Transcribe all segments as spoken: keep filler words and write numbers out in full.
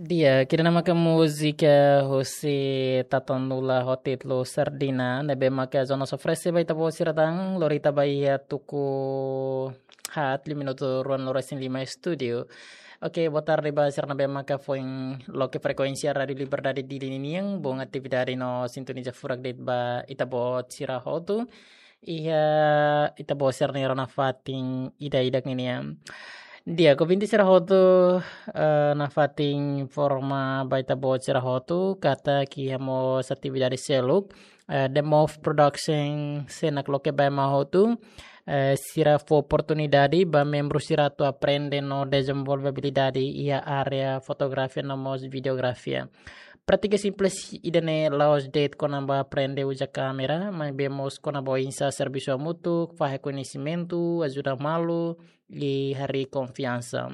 Dia kira nama ke música José tatonula hotitlo sardina nebe make a zona sofresse vai tabo siratang lorita vai ya tuku hat liminuto ruan loresin lima studio. Oke, boa tarde ba sir nabe maka foi lo que frequência Radio Liberdade di Liniang bong atividade no sintoniza furak det ba itabo sira hotu. Iya itabo sir ni rona fating ida idak ni dia ko binti sira hotu uh, na fating forma baita bo sira hotu kata ki hamo atividade seluk uh, demo of production senak loke ba ma hotu uh, sira fo oportunidade ba membro sira tu aprende no desenvolvibilidade ia area fotografia no mos videografia. Prática simples idane laos date kona ba aprende usa câmera, mas vemos kona ba insa serviço mútuo, faz reconhecimento, ajuda malu e hari confiança.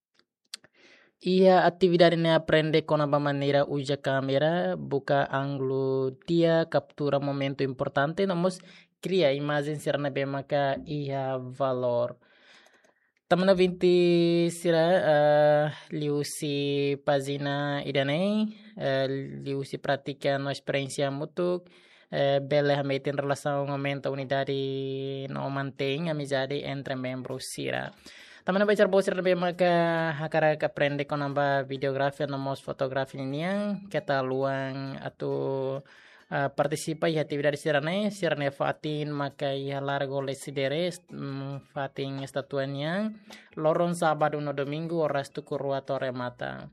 Ia atividade ne aprende kona ba maneira usa câmera, buka ângulo dia, captura momento importante, namos cria imagem serna bem maka ia valor. Tamana vinti sira uh, liusi pagina idane uh, liusi pratica no experiência mútua uh, bela realmente em relação ao aumento da unidade no mantém amizade entre membros sira. Tamana belajar bosir lebih maka hakara aprende con amba videografia nomos fotografia niang kita luang atau Uh, participa y actividades sirane sirane fatin maka ya largo lesideres um, fatin estatuanya loron sábado no domingo horas tu kurua tore mata.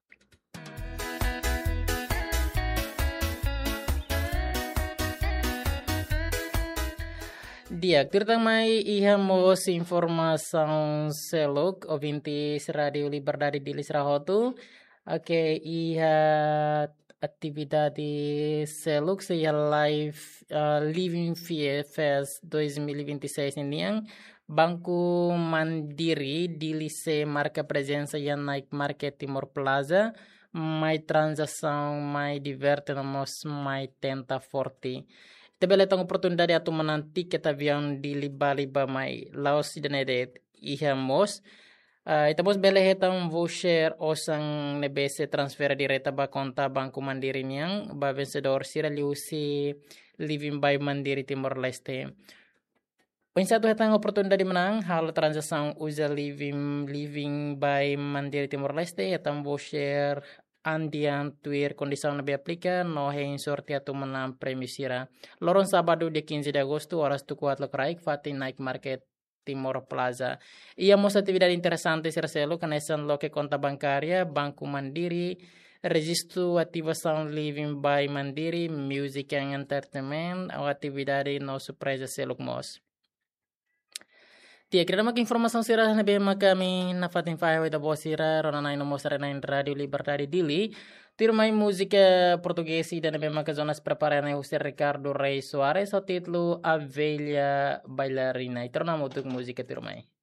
Dia kita mai ihamos informação selok ouvintes Radio Liberdade di Lisrahotu. Oke, iha atividade seluk seja live uh, Living Fest dois mil e vinte e seis ini yang Banco Mandiri di Lice marca presença ya naik market Timor Plaza mai transação mai diverte namos mai tenta forte. Tebele tong oportunidade atu menanti kita vian di liba-liba mai laos sidanedet ihamos. Uh, itamos bele hetang voucher osang nebese transfer direta ba konta Banco Mandiri niang ba vencedor sira liusi Living by Mandiri Timor Leste. Poin satu hetang oportunidade menang hal transaksang usa Living Living by Mandiri Timor Leste hetang voucher andian tuir kondisang nabe aplika no hein sorti atu menang premi sira. Loron sabado de quinze de agosto horas tu kuat lokraik fati naik market Timor Plaza. Ia mos atividade interessante sercelo kanesan lo que conta bancária Banco Mandiri registro ativação Living by Mandiri Music and Entertainment ou atividade no surpresa seluk mos. Tia kira mak informação sira na bem kami na fatin fai da bosira rona nai no mostra na Radio Liberdade Dili tirmai música portuguesa dan bem mak zonas preparane José Ricardo Rey Soares o título A Velha Bailarina. Itu nama untuk música tirmai.